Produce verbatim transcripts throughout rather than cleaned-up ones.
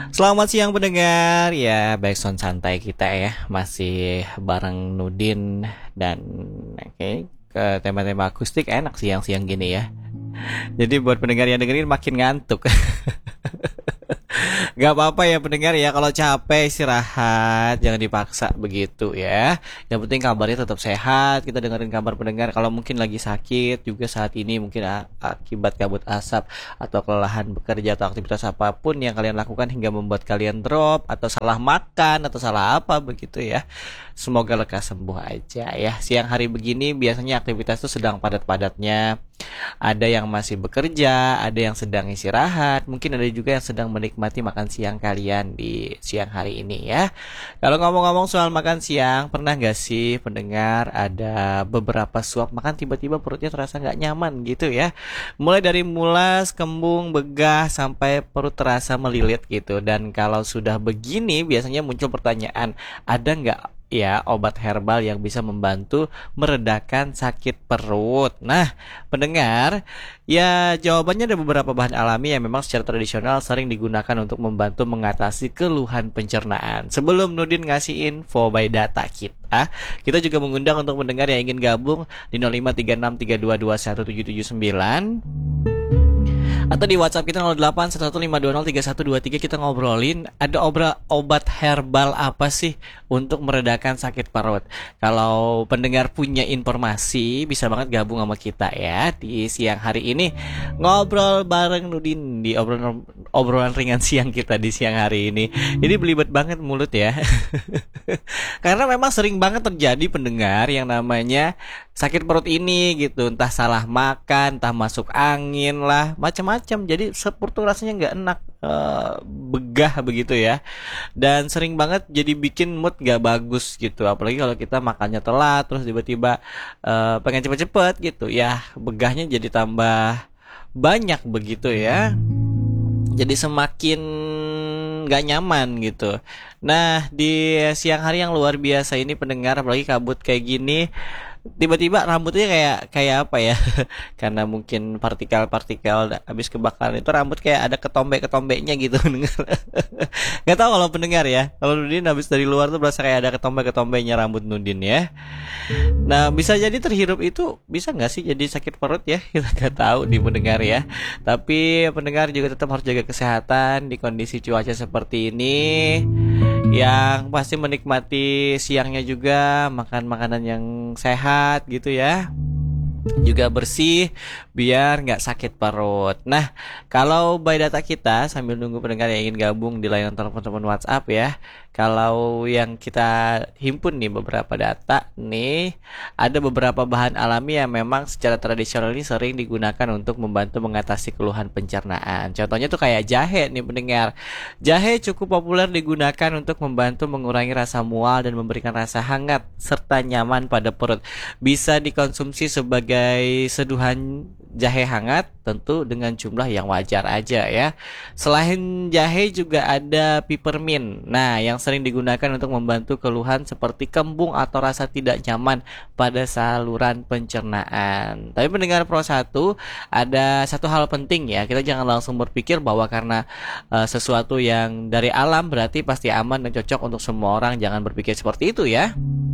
Selamat siang pendengar, ya backsound santai kita ya masih bareng Nudin dan oke ke tema-tema akustik enak siang-siang gini ya. Jadi buat pendengar yang dengerin makin ngantuk. Gak apa-apa ya pendengar ya, kalau capek istirahat, jangan dipaksa begitu ya. Yang penting kabarnya tetap sehat. Kita dengerin kabar pendengar. Kalau mungkin lagi sakit juga saat ini, mungkin a- akibat kabut asap atau kelelahan bekerja atau aktivitas apapun yang kalian lakukan hingga membuat kalian drop atau salah makan atau salah apa begitu ya. Semoga lekas sembuh aja ya. Siang hari begini biasanya aktivitas itu sedang padat-padatnya. Ada yang masih bekerja, ada yang sedang istirahat, mungkin ada juga yang sedang menikmati makan siang kalian di siang hari ini ya. Kalau ngomong-ngomong soal makan siang, pernah nggak sih pendengar ada beberapa suap makan tiba-tiba perutnya terasa nggak nyaman gitu ya? Mulai dari mulas, kembung, begah sampai perut terasa melilit gitu. Dan kalau sudah begini, biasanya muncul pertanyaan, ada nggak ya obat herbal yang bisa membantu meredakan sakit perut? Nah, pendengar, ya jawabannya ada beberapa bahan alami yang memang secara tradisional sering digunakan untuk membantu mengatasi keluhan pencernaan. Sebelum Nudin ngasih info by data kita, kita juga mengundang untuk mendengar yang ingin gabung di nol lima tiga enam tiga dua dua satu tujuh tujuh sembilan atau di WhatsApp kita nol delapan satu satu lima dua nol tiga satu dua tiga. Kita ngobrolin ada obra, obat herbal apa sih untuk meredakan sakit perut. Kalau pendengar punya informasi bisa banget gabung sama kita ya di siang hari ini, ngobrol bareng Nudin di obrolan obrolan ringan siang kita di siang hari ini. Jadi belibet banget mulut ya. Karena memang sering banget terjadi pendengar yang namanya sakit perut ini gitu, entah salah makan, entah masuk angin lah, macam-macam. Jadi seperti rasanya nggak enak, eh, begah begitu ya. Dan sering banget jadi bikin mood nggak bagus gitu. Apalagi kalau kita makannya telat, terus tiba-tiba eh, pengen cepet-cepet gitu, ya begahnya jadi tambah banyak begitu ya. Jadi semakin nggak nyaman gitu. Nah, di siang hari yang luar biasa ini pendengar, apalagi kabut kayak gini, tiba-tiba rambutnya kayak kayak apa ya? Karena mungkin partikel-partikel da- habis kebakaran itu rambut kayak ada ketombe-ketombenya gitu pendengar. Gak tahu kalau pendengar ya. Kalau Nudin habis dari luar tuh berasa kayak ada ketombe-ketombenya rambut Nudin ya. Nah, bisa jadi terhirup itu bisa nggak sih jadi sakit perut ya? Kita nggak tahu di pendengar ya. Tapi pendengar juga tetap harus jaga kesehatan di kondisi cuaca seperti ini. Yang pasti menikmati siangnya juga makan makanan yang sehat gitu ya, juga bersih biar nggak sakit perut. Nah, kalau by data kita sambil nunggu pendengar yang ingin gabung di layanan telepon-telepon WhatsApp ya. Kalau yang kita himpun nih beberapa data nih, ada beberapa bahan alami yang memang secara tradisional ini sering digunakan untuk membantu mengatasi keluhan pencernaan. Contohnya tuh kayak jahe nih pendengar. Jahe cukup populer digunakan untuk membantu mengurangi rasa mual dan memberikan rasa hangat serta nyaman pada perut. Bisa dikonsumsi sebagai seduhan jahe hangat, tentu dengan jumlah yang wajar aja ya. Selain jahe juga ada peppermint. Nah, yang sering digunakan untuk membantu keluhan seperti kembung atau rasa tidak nyaman pada saluran pencernaan. Tapi pendengar Pro satu, ada satu hal penting ya. Kita jangan langsung berpikir bahwa karena eh, sesuatu yang dari alam berarti pasti aman dan cocok untuk semua orang. Jangan berpikir seperti itu ya.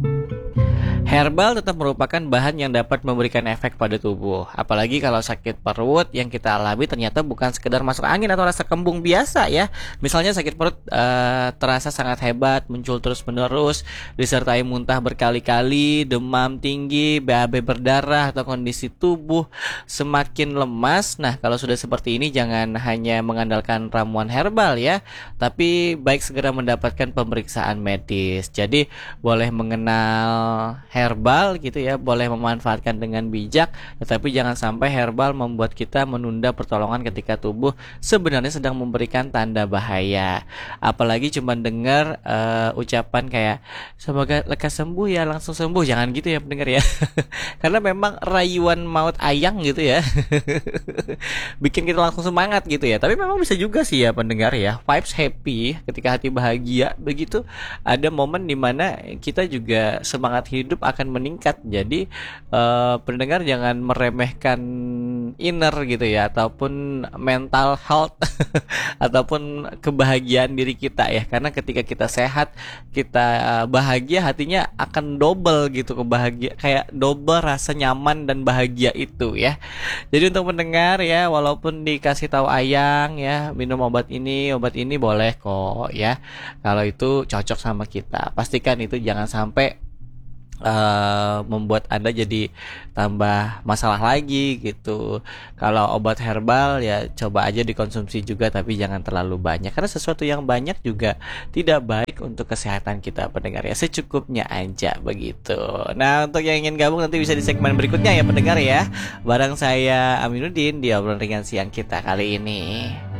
Herbal tetap merupakan bahan yang dapat memberikan efek pada tubuh. Apalagi kalau sakit perut yang kita alami ternyata bukan sekedar masuk angin atau rasa kembung biasa ya. Misalnya sakit perut eh, terasa sangat hebat, muncul terus-menerus, disertai muntah berkali-kali, demam tinggi, B A B berdarah atau kondisi tubuh semakin lemas. Nah, kalau sudah seperti ini jangan hanya mengandalkan ramuan herbal ya, tapi baik segera mendapatkan pemeriksaan medis. Jadi boleh mengenal herbal gitu ya, boleh memanfaatkan dengan bijak, tetapi jangan sampai herbal membuat kita menunda pertolongan ketika tubuh sebenarnya sedang memberikan tanda bahaya. Apalagi cuma dengar uh, ucapan kayak semoga lekas sembuh ya, langsung sembuh, jangan gitu ya pendengar ya. Karena memang rayuan maut ayang gitu ya. Bikin kita langsung semangat gitu ya. Tapi memang bisa juga sih ya pendengar ya, vibes happy ketika hati bahagia begitu, ada momen dimana kita juga semangat hidup akan meningkat. Jadi uh, pendengar jangan meremehkan inner gitu ya, ataupun mental health ataupun kebahagiaan diri kita ya, karena ketika kita sehat, kita uh, bahagia, hatinya akan double gitu, kebahagia kayak double rasa nyaman dan bahagia itu ya. Jadi untuk pendengar ya, walaupun dikasih tahu Ayang ya minum obat ini obat ini boleh kok ya, kalau itu cocok sama kita, pastikan itu jangan sampai Uh, membuat Anda jadi tambah masalah lagi gitu. Kalau obat herbal ya coba aja dikonsumsi juga, tapi jangan terlalu banyak, karena sesuatu yang banyak juga tidak baik untuk kesehatan kita pendengar ya, secukupnya aja begitu. Nah, untuk yang ingin gabung nanti bisa di segmen berikutnya ya pendengar ya, bareng saya Aminuddin di obrolan ringan siang kita kali ini.